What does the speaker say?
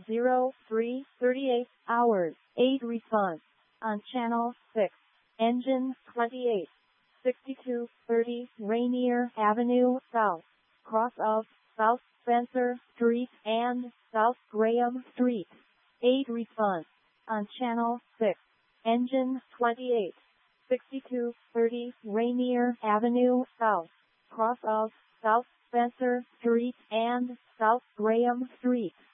03:38 hours. 8 response. On channel 6. Engine 28. 6230 Rainier Avenue South. Cross of South Spencer Street and South Graham Street. 8 response. On channel 6. Engine 28. 6230 Rainier Avenue South. Cross of South Spencer Street and South Graham Street.